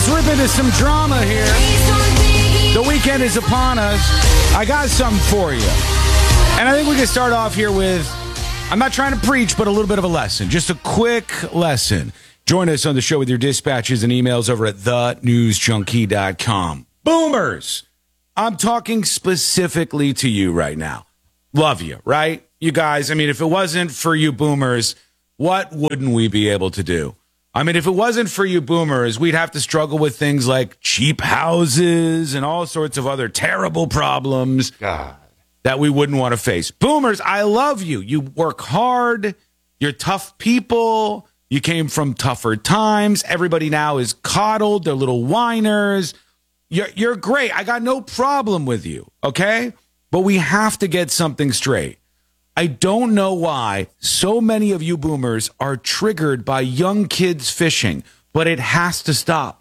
Let's rip into some drama here. The weekend is upon us. I got something for you. And I think we can start off here with, I'm not trying to preach, but a little bit of a lesson. Just a quick lesson. Join us on the show with your dispatches and emails over at thenewsjunkie.com. Boomers! I'm talking specifically to you right now. Love you, right? You guys, I mean, if it wasn't for you boomers, what wouldn't we be able to do? I mean, if it wasn't for you boomers, we'd have to struggle with things like cheap houses and all sorts of other terrible problems that we wouldn't want to face. Boomers, I love you. You work hard. You're tough people. You came from tougher times. Everybody now is coddled. They're little whiners. You're great. I got no problem with you, okay? But we have to get something straight. I don't know why so many of you boomers are triggered by young kids fishing, but it has to stop.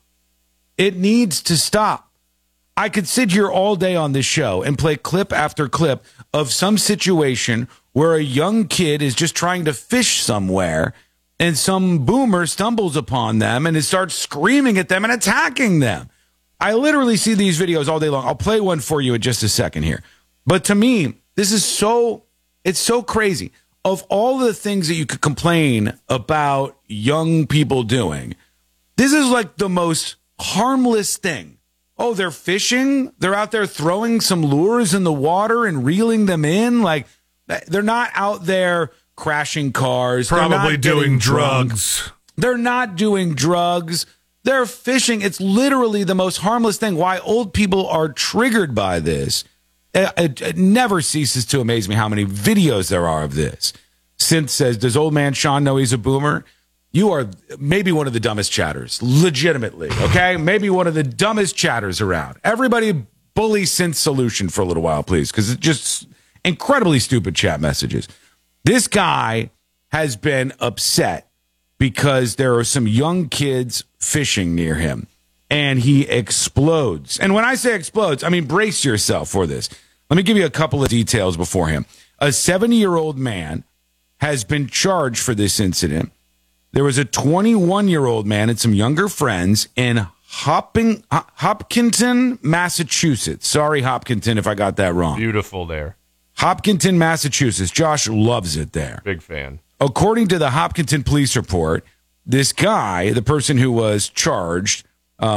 It needs to stop. I could sit here all day on this show and play clip after clip of some situation where a young kid is just trying to fish somewhere and some boomer stumbles upon them and it starts screaming at them and attacking them. I literally see these videos all day long. I'll play one for you in just a second here. But to me, this is it's so crazy. Of all the things that you could complain about young people doing, this is like the most harmless thing. Oh, they're fishing? They're out there throwing some lures in the water and reeling them in? Like, they're not out there crashing cars. Probably doing drugs. They're not doing drugs. They're fishing. It's literally the most harmless thing. Why old people are triggered by this. It never ceases to amaze me how many videos there are of this. Synth says, does old man Sean know he's a boomer? You are maybe one of the dumbest chatters, legitimately, okay? Maybe one of the dumbest chatters around. Everybody bully Synth Solution for a little while, please, because it's just incredibly stupid chat messages. This guy has been upset because there are some young kids fishing near him, and he explodes. And when I say explodes, I mean brace yourself for this. Let me give you a couple of details beforehand. A 70-year-old man has been charged for this incident. There was a 21-year-old man and some younger friends in Hopkinton, Massachusetts. Sorry, Hopkinton, if I got that wrong. Beautiful there. Hopkinton, Massachusetts. Josh loves it there. Big fan. According to the Hopkinton police report, this guy, the person who was charged,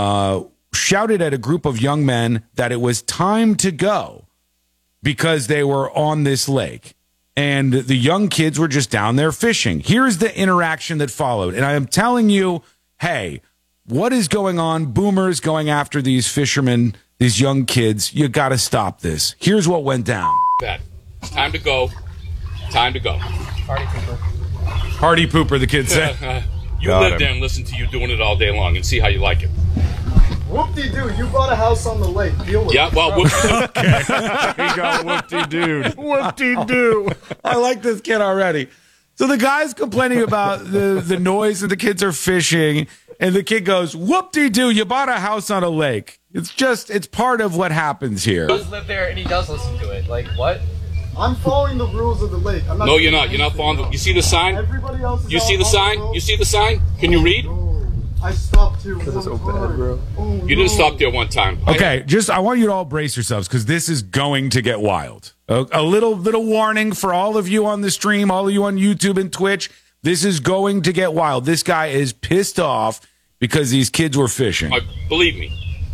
shouted at a group of young men that it was time to go because they were on this lake. And the young kids were just down there fishing. Here's the interaction that followed. And I am telling you, hey, what is going on? Boomers going after these fishermen, these young kids. You got to stop this. Here's what went down. Time to go. Time to go. Party pooper. Party pooper, the kid said. You live there and listen to you doing it all day long and see how you like it. Whoop-de-doo, you bought a house on the lake. Deal with it. Yeah, well, whoop-de-doo. He got whoop-de-doo. Whoop-de-doo. I like this kid already. So the guy's complaining about the noise and the kids are fishing, and the kid goes, whoop-de-doo, you bought a house on a lake. It's part of what happens here. He does live there and he does listen to it. Like, what? I'm following the rules of the lake. I'm not No, you're not. You're not following. You see the sign? Everybody else is You see the sign? You see the sign? Can you read? I stopped here one time. bro. You didn't stop there one time. Okay, I want you to all brace yourselves because this is going to get wild. A little warning for all of you on the stream, all of you on YouTube and Twitch. This is going to get wild. This guy is pissed off because these kids were fishing. Believe me.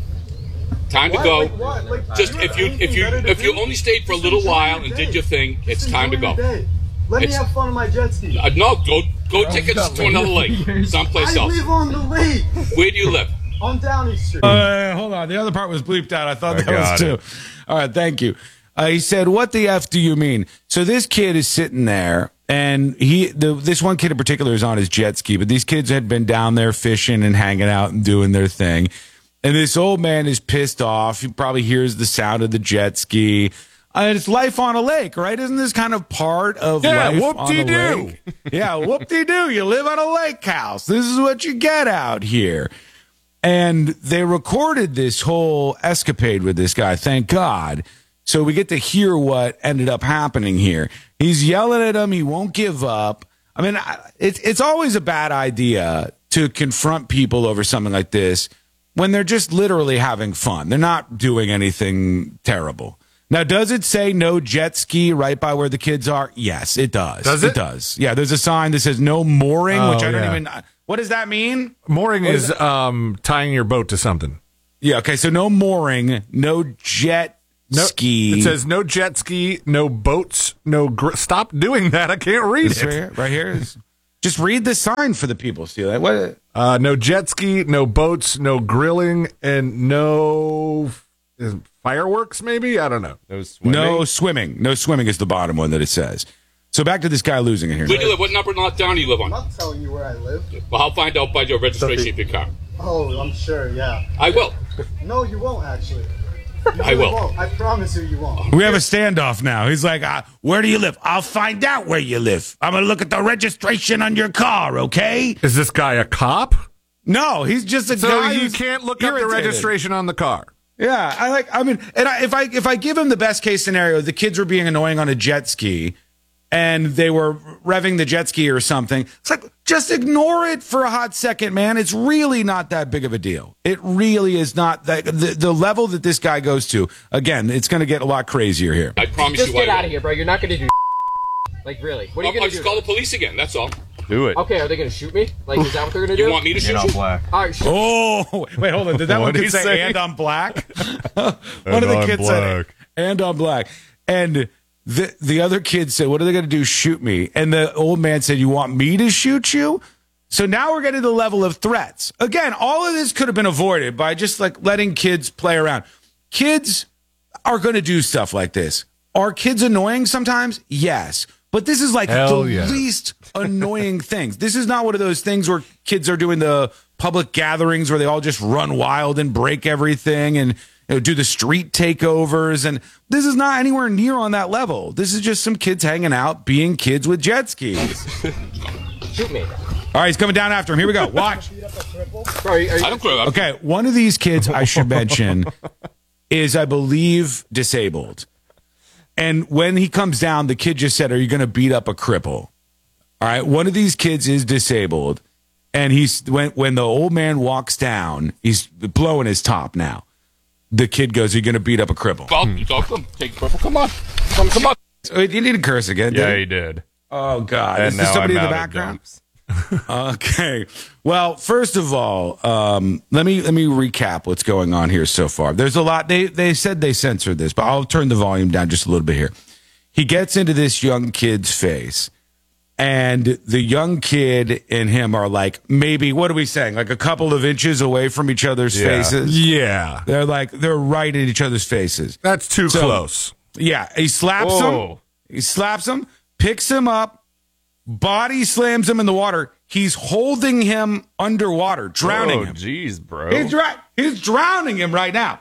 Time to go. Just if you only stayed for a little while and did your thing, it's time to go. Let me have fun on my jet ski. No, go take it to another lake, someplace I else. live on the lake. Where do you live? On Downey Street. Hold on. The other part was bleeped out. I thought that was too. All right, thank you. He said, what the F do you mean? So this kid is sitting there, and this one kid in particular is on his jet ski, but these kids had been down there fishing and hanging out and doing their thing. And this old man is pissed off. He probably hears the sound of the jet ski. And it's life on a lake, right? Isn't this kind of part of life on a lake? Yeah, whoop-de-doo. You live on a lake house. This is what you get out here. And they recorded this whole escapade with this guy, thank God. So we get to hear what ended up happening here. He's yelling at him. He won't give up. I mean, it's always a bad idea to confront people over something like this. when they're just literally having fun. They're not doing anything terrible. Now, does it say no jet ski right by where the kids are? Yes, it does. Does it? It does. Yeah, there's a sign that says no mooring, which I don't yeah. even... What does that mean? Mooring is tying your boat to something. Yeah, okay, so no mooring, no jet ski. It says no jet ski, no boats, no... Stop doing that. I can't read This it. right here. Just read the sign for the people, Steele. What? No jet ski, no boats, no grilling, and no fireworks, maybe? I don't know. No swimming. No swimming is the bottom one that it says. So back to this guy losing it here. Where do you live? What number not down do you live I'm on? not telling you where I live. Well, I'll find out by your registration of your car. Oh, I'm sure, yeah. I will. No, you won't, actually. You I will. Won't. I promise you won't. We have a standoff now. He's like, where do you live? I'll find out where you live. I'm going to look at the registration on your car, okay? Is this guy a cop? No, he's just a So guy you who's can't look up the irritated. registration on the car. Yeah, if I give him the best case scenario, the kids were being annoying on a jet ski and they were revving the jet ski or something. It's like, just ignore it for a hot second, man. It's really not that big of a deal. It really is not. The level that this guy goes to, again, it's going to get a lot crazier here. I promise Just you I get out will. of here, bro. You're not gonna do. Like really? What are you I'll gonna just do? call the police again, that's all. Do it. Okay, are they gonna shoot me? Like, is that what they're gonna do? You want me to shoot you? All right, shoot. Oh, wait, hold on. Did that one What'd kid he say, say? and I'm black? One And of the I'm kids said, black. and I'm black. And the other kid said, what are they going to do? Shoot me. And the old man said, you want me to shoot you? So now we're getting to the level of threats. Again, all of this could have been avoided by just like letting kids play around. Kids are going to do stuff like this. Are kids annoying sometimes? Yes. But this is like Hell the yeah. least annoying things. This is not one of those things where kids are doing the public gatherings where they all just run wild and break everything and do the street takeovers. And this is not anywhere near on that level. This is just some kids hanging out, being kids with jet skis. Shoot me. All right, he's coming down after him. Here we go. Watch. Bro, are you, I don't care. Okay, one of these kids I should mention is, I believe, disabled. And when he comes down, the kid just said, are you going to beat up a cripple? All right, one of these kids is disabled. And when the old man walks down, he's blowing his top now. The kid goes, are you going to beat up a cripple? Talk to them. Take purple. Come on. Come on. So, you need to curse again. Yeah, didn't he you? did. Oh, God. And Is there now somebody I'm in the out of background? jumps. Okay. Well, first of all, let me recap what's going on here so far. There's a lot. They said they censored this, but I'll turn the volume down just a little bit here. He gets into this young kid's face, and the young kid and him are like, maybe, what are we saying? Like a couple of inches away from each other's Yeah. faces. Yeah. They're right in each other's faces. That's too So- close. Yeah. He slaps him. Whoa. He slaps him, picks him up, body slams him in the water. He's holding him underwater, drowning Oh, him. jeez, bro. He's drowning him right now.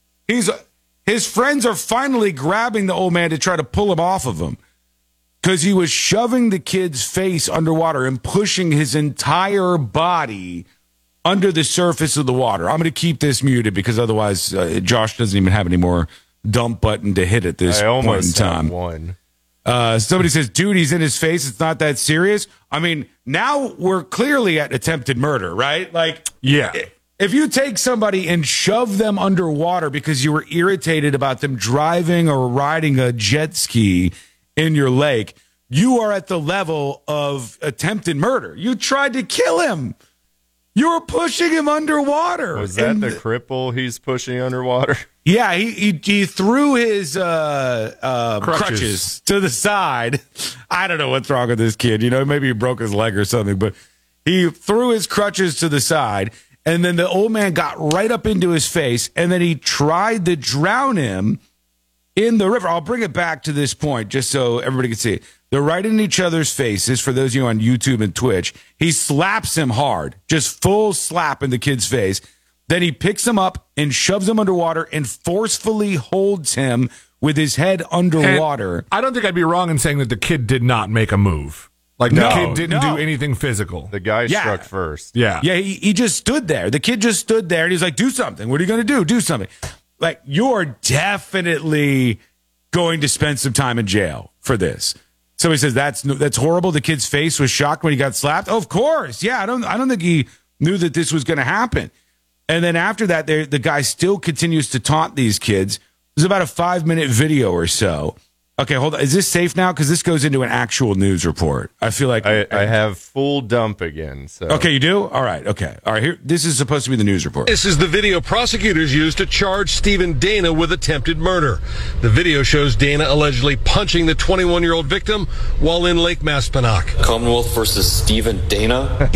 His friends are finally grabbing the old man to try to pull him off of him because he was shoving the kid's face underwater and pushing his entire body under the surface of the water. I'm going to keep this muted because otherwise Josh doesn't even have any more dump button to hit at this I point in almost time. had one. Somebody says, dude, he's in his face. It's not that serious. I mean, now we're clearly at attempted murder, right? Like, Yeah. if you take somebody and shove them underwater because you were irritated about them driving or riding a jet ski in your lake, you are at the level of attempted murder. You tried to kill him. You were pushing him underwater. Was that And the cripple he's pushing underwater? yeah, he threw his crutches to the side. I don't know what's wrong with this kid. You know, maybe he broke his leg or something, but he threw his crutches to the side, and then the old man got right up into his face, and then he tried to drown him in the river. I'll bring it back to this point just so everybody can see it. They're right in each other's faces. For those of you on YouTube and Twitch, he slaps him hard, just full slap in the kid's face. Then he picks him up and shoves him underwater and forcefully holds him with his head underwater. And I don't think I'd be wrong in saying that the kid did not make a move. Like the No, kid didn't no. do anything physical. The guy Yeah. struck first. Yeah. Yeah, he just stood there. The kid just stood there and he's like, do something. What are you going to do? Do something. Like, you're definitely going to spend some time in jail for this. Somebody says that's horrible. The kid's face was shocked when he got slapped. Of course. Yeah, I don't think he knew that this was going to happen. And then after that, the guy still continues to taunt these kids. It's about a 5-minute video or so. Okay, hold on. Is this safe now? Because this goes into an actual news report. I feel like I have full dump again. So. Okay, you do? All right. Okay. All right. Here, this is supposed to be the news report. This is the video prosecutors used to charge Stephen Dana with attempted murder. The video shows Dana allegedly punching the 21-year-old victim while in Lake Maspinock. Commonwealth versus Stephen Dana.